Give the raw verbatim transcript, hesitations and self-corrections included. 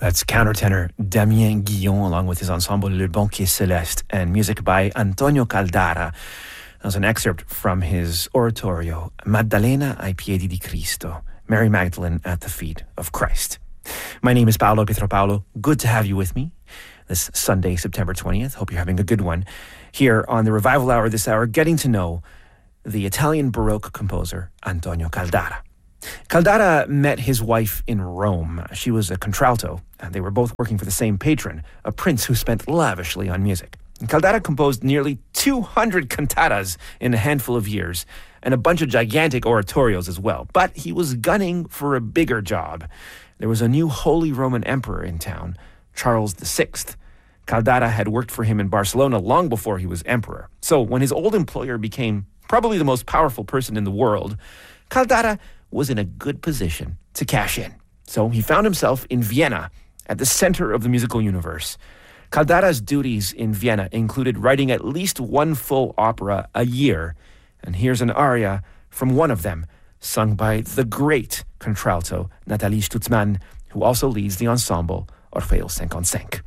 That's countertenor Damien Guillon along with his ensemble Le Banquier Céleste and music by Antonio Caldara. That was an excerpt from his oratorio, Maddalena ai piedi di Cristo, Mary Magdalene at the feet of Christ. My name is Paolo Pietropaulo. Good to have you with me this Sunday, September twentieth. Hope you're having a good one. Here on the Revival Hour this hour, getting to know the Italian Baroque composer Antonio Caldara. Caldara met his wife in Rome. She was a contralto, and they were both working for the same patron, a prince who spent lavishly on music. And Caldara composed nearly two hundred cantatas in a handful of years, and a bunch of gigantic oratorios as well. But he was gunning for a bigger job. There was a new Holy Roman Emperor in town, Charles the Sixth. Caldara had worked for him in Barcelona long before he was emperor. So when his old employer became probably the most powerful person in the world, Caldara was in a good position to cash in. So he found himself in Vienna, at the center of the musical universe. Caldara's duties in Vienna included writing at least one full opera a year. And here's an aria from one of them, sung by the great contralto Nathalie Stutzmann, who also leads the ensemble Orfeo fifty-five.